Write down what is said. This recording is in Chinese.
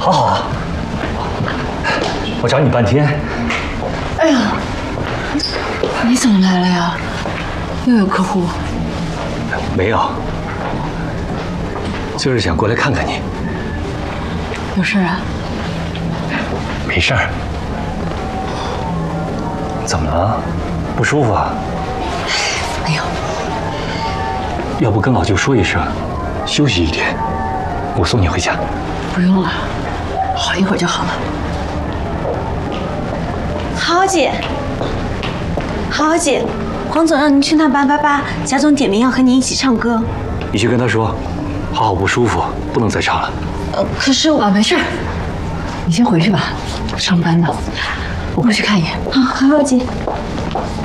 好好啊，我找你半天。 哎呀，你怎么来了呀？又有客户？ 没有，就是想过来看看你。 有事啊？ 没事儿。怎么了？不舒服啊？ 没有。 要不跟老舅说一声，休息一天，我送你回家。 不用了，好一会儿就好了。 好好姐，好好姐，黄总让您去那888，贾总点名要和您一起唱歌。 你去跟他说，好好不舒服，不能再唱了。 可是我没事，你先回去吧，上班呢，我过去看一眼。 好，好好姐。